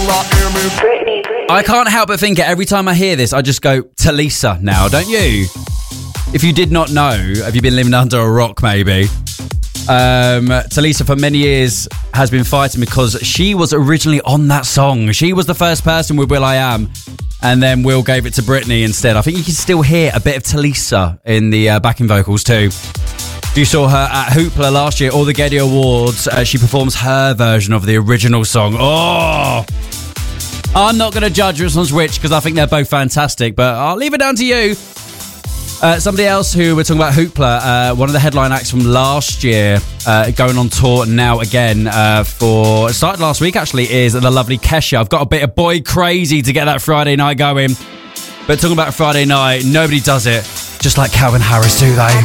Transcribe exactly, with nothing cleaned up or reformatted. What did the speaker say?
Britney. I can't help but think it every time I hear this. I just go Talisa now, don't you? If you did not know, have you been living under a rock? Maybe. Um, Talisa for many years has been fighting because she was originally on that song. She was the first person with Will I Am, and then Will gave it to Britney instead. I think you can still hear a bit of Talisa in the uh, backing vocals too. You saw her at Hoopla last year, or the Getty Awards. Uh, she performs her version of the original song. Oh, I'm not going to judge which one's which because I think they're both fantastic, but I'll leave it down to you. Uh, somebody else who we're talking about, Hoopla, uh, one of the headline acts from last year, uh, going on tour now again uh, for, it started last week actually, is the lovely Kesha. I've got a bit of boy crazy to get that Friday night going. But talking about Friday night, nobody does it just like Calvin Harris, do they?